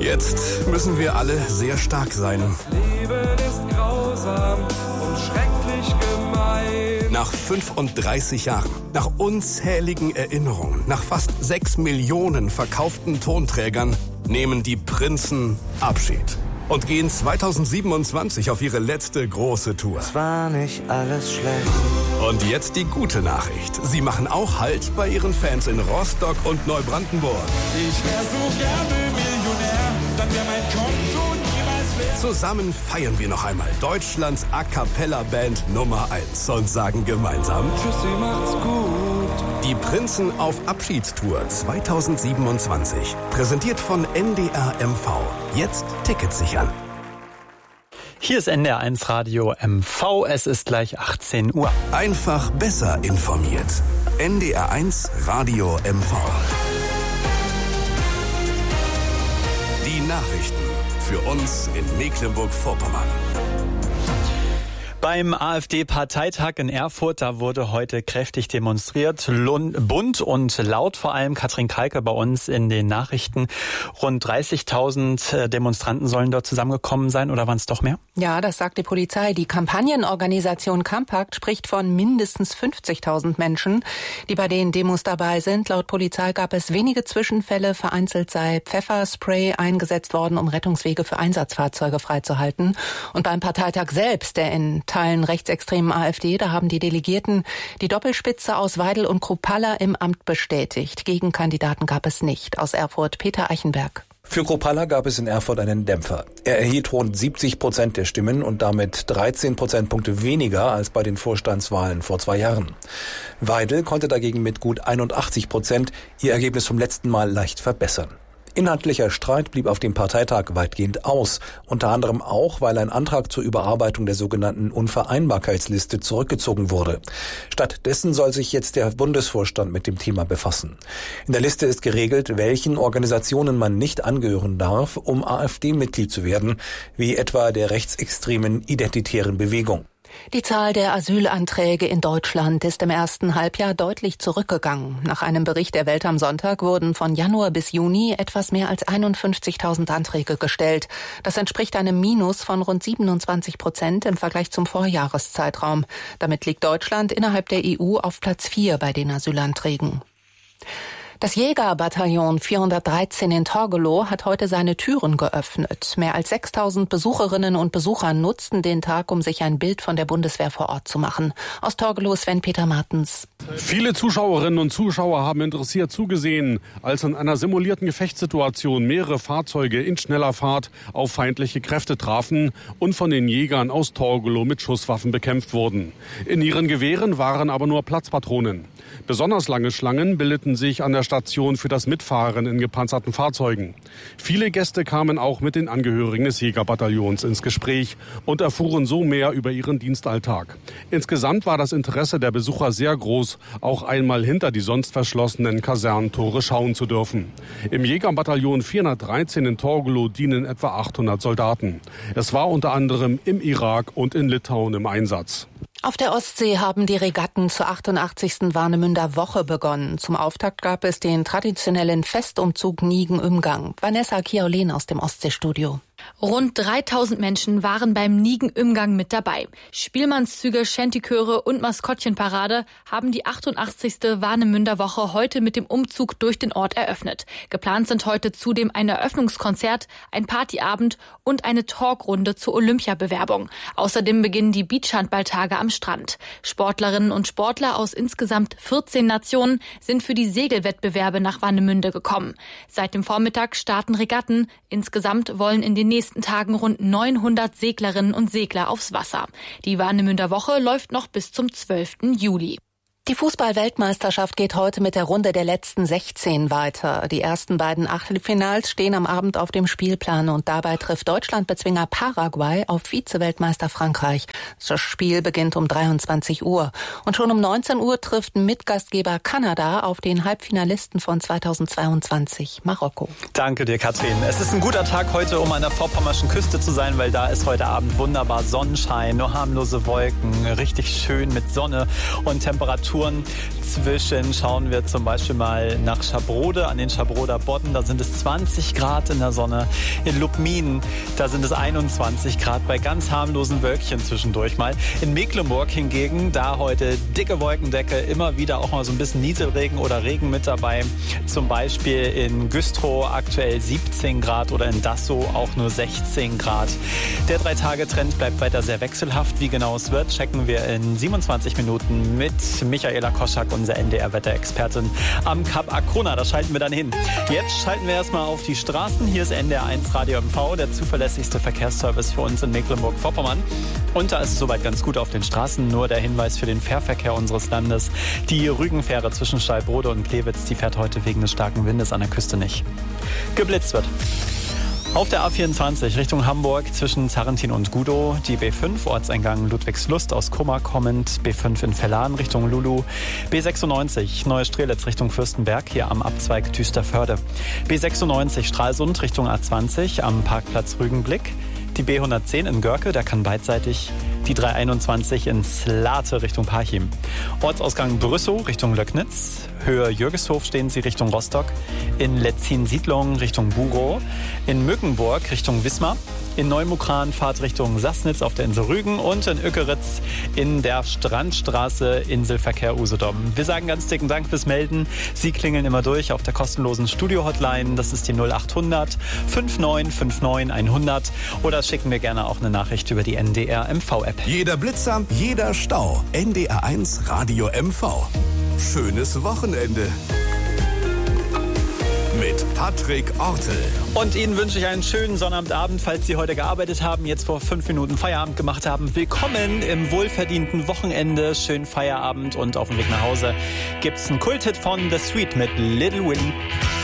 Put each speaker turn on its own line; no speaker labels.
Jetzt müssen wir alle sehr stark sein.
Das Leben ist grausam und schrecklich gemein.
Nach 35 Jahren, nach unzähligen Erinnerungen, nach fast 6 Millionen verkauften Tonträgern nehmen die Prinzen Abschied und gehen 2027 auf ihre letzte große Tour.
Es war nicht alles schlecht.
Und jetzt die gute Nachricht. Sie machen auch Halt bei ihren Fans in Rostock und Neubrandenburg.
Ich wär so gerne Millionär, dann wär mein Konto niemals leer.
Zusammen feiern wir noch einmal Deutschlands A-Cappella-Band Nummer 1 und sagen gemeinsam:
Tschüssi, macht's gut.
Die Prinzen auf Abschiedstour 2027. Präsentiert von NDR MV. Jetzt Tickets sichern.
Hier ist NDR1 Radio MV. Es ist gleich 18 Uhr.
Einfach besser informiert. NDR1 Radio MV. Die Nachrichten für uns in Mecklenburg-Vorpommern.
Beim AfD-Parteitag in Erfurt, da wurde heute kräftig demonstriert. Bunt und laut, vor allem Katrin Kalke bei uns in den Nachrichten. Rund 30.000 Demonstranten sollen dort zusammengekommen sein, oder waren es doch mehr?
Ja, das sagt die Polizei. Die Kampagnenorganisation Campact spricht von mindestens 50.000 Menschen, die bei den Demos dabei sind. Laut Polizei gab es wenige Zwischenfälle. Vereinzelt sei Pfefferspray eingesetzt worden, um Rettungswege für Einsatzfahrzeuge freizuhalten. Und beim Parteitag selbst, der in Teilen rechtsextremen AfD, da haben die Delegierten die Doppelspitze aus Weidel und Kruppalla im Amt bestätigt. Gegenkandidaten gab es nicht. Aus Erfurt Peter Eichenberg.
Für Kruppalla gab es in Erfurt einen Dämpfer. Er erhielt rund 70% der Stimmen und damit 13 Prozentpunkte weniger als bei den Vorstandswahlen vor 2 Jahren. Weidel konnte dagegen mit gut 81% ihr Ergebnis vom letzten Mal leicht verbessern. Inhaltlicher Streit blieb auf dem Parteitag weitgehend aus, unter anderem auch, weil ein Antrag zur Überarbeitung der sogenannten Unvereinbarkeitsliste zurückgezogen wurde. Stattdessen soll sich jetzt der Bundesvorstand mit dem Thema befassen. In der Liste ist geregelt, welchen Organisationen man nicht angehören darf, um AfD-Mitglied zu werden, wie etwa der rechtsextremen Identitären Bewegung.
Die Zahl der Asylanträge in Deutschland ist im ersten Halbjahr deutlich zurückgegangen. Nach einem Bericht der Welt am Sonntag wurden von Januar bis Juni etwas mehr als 51.000 Anträge gestellt. Das entspricht einem Minus von rund 27% im Vergleich zum Vorjahreszeitraum. Damit liegt Deutschland innerhalb der EU auf Platz 4 bei den Asylanträgen. Das Jägerbataillon 413 in Torgelow hat heute seine Türen geöffnet. Mehr als 6.000 Besucherinnen und Besucher nutzten den Tag, um sich ein Bild von der Bundeswehr vor Ort zu machen. Aus Torgelow Sven-Peter Martens.
Viele Zuschauerinnen und Zuschauer haben interessiert zugesehen, als in einer simulierten Gefechtssituation mehrere Fahrzeuge in schneller Fahrt auf feindliche Kräfte trafen und von den Jägern aus Torgelow mit Schusswaffen bekämpft wurden. In ihren Gewehren waren aber nur Platzpatronen. Besonders lange Schlangen bildeten sich an der Station für das Mitfahren in gepanzerten Fahrzeugen. Viele Gäste kamen auch mit den Angehörigen des Jägerbataillons ins Gespräch und erfuhren so mehr über ihren Dienstalltag. Insgesamt war das Interesse der Besucher sehr groß, auch einmal hinter die sonst verschlossenen Kasernentore schauen zu dürfen. Im Jägerbataillon 413 in Torgelow dienen etwa 800 Soldaten. Es war unter anderem im Irak und in Litauen im Einsatz.
Auf der Ostsee haben die Regatten zur 88. Warnemünder Woche begonnen. Zum Auftakt gab es den traditionellen Festumzug Nigen-Umgang. Vanessa Kiaulin aus dem Ostseestudio.
Rund 3.000 Menschen waren beim Nigen-Umgang mit dabei. Spielmannszüge, Shantychöre und Maskottchenparade haben die 88. Warnemünder Woche heute mit dem Umzug durch den Ort eröffnet. Geplant sind heute zudem ein Eröffnungskonzert, ein Partyabend und eine Talkrunde zur Olympiabewerbung. Außerdem beginnen die Beachhandballtage am Strand. Sportlerinnen und Sportler aus insgesamt 14 Nationen sind für die Segelwettbewerbe nach Warnemünde gekommen. Seit dem Vormittag starten Regatten. Insgesamt wollen in den nächsten Tagen rund 900 Seglerinnen und Segler aufs Wasser. Die Warnemünder Woche läuft noch bis zum 12. Juli.
Die Fußball-Weltmeisterschaft geht heute mit der Runde der letzten 16 weiter. Die ersten beiden Achtelfinals stehen am Abend auf dem Spielplan und dabei trifft Deutschland-Bezwinger Paraguay auf Vize-Weltmeister Frankreich. Das Spiel beginnt um 23 Uhr. Und schon um 19 Uhr trifft Mitgastgeber Kanada auf den Halbfinalisten von 2022, Marokko.
Danke dir, Katrin. Es ist ein guter Tag heute, um an der vorpommerschen Küste zu sein, weil da ist heute Abend wunderbar Sonnenschein, nur harmlose Wolken, richtig schön mit Sonne und Temperaturen Inzwischen schauen wir zum Beispiel mal nach Schabrode, an den Schabroder Bodden. Da sind es 20 Grad in der Sonne. In Lubmin, da sind es 21 Grad bei ganz harmlosen Wölkchen zwischendurch mal. In Mecklenburg hingegen, da heute dicke Wolkendecke, immer wieder auch mal so ein bisschen Nieselregen oder Regen mit dabei. Zum Beispiel in Güstrow aktuell 17 Grad oder in Dassow auch nur 16 Grad. Der 3-Tage-Trend bleibt weiter sehr wechselhaft. Wie genau es wird, checken wir in 27 Minuten mit Michaela Koschak, unserer NDR-Wetterexpertin am Kap Arkona. Da schalten wir dann hin. Jetzt schalten wir erstmal auf die Straßen. Hier ist NDR 1 Radio MV, der zuverlässigste Verkehrsservice für uns in Mecklenburg-Vorpommern. Und da ist es soweit ganz gut auf den Straßen. Nur der Hinweis für den Fährverkehr unseres Landes. Die Rügenfähre zwischen Stallbrode und Klewitz, die fährt heute wegen des starken Windes an der Küste nicht. Geblitzt wird. Auf der A24 Richtung Hamburg zwischen Zarrentin und Gudow, die B5 Ortseingang Ludwigslust aus Kummer kommend, B5 in Vellan Richtung Lulu, B96 Neustrelitz Richtung Fürstenberg, hier am Abzweig Düsterförde, B96 Stralsund Richtung A20 am Parkplatz Rügenblick, die B110 in Görke, da kann beidseitig, die 321 in Slate Richtung Parchim. Ortsausgang Brüssow Richtung Löcknitz, Höhe Jürgeshof stehen Sie Richtung Rostock, in Letzin-Siedlung Richtung Burow, in Mückenburg Richtung Wismar, in Neumukran Fahrt Richtung Sassnitz auf der Insel Rügen und in Ökeritz in der Strandstraße Inselverkehr Usedom. Wir sagen ganz dicken Dank fürs Melden. Sie klingeln immer durch auf der kostenlosen Studio-Hotline. Das ist die 0800 5959 100 oder schicken mir gerne auch eine Nachricht über die NDR MV-App.
Jeder Blitzer, jeder Stau. NDR 1 Radio MV. Schönes Wochenende. Mit Patrick Ortel.
Und Ihnen wünsche ich einen schönen Sonnabendabend, falls Sie heute gearbeitet haben, jetzt vor 5 Minuten Feierabend gemacht haben. Willkommen im wohlverdienten Wochenende. Schönen Feierabend und auf dem Weg nach Hause gibt's einen Kulthit von The Sweet mit Little Willie.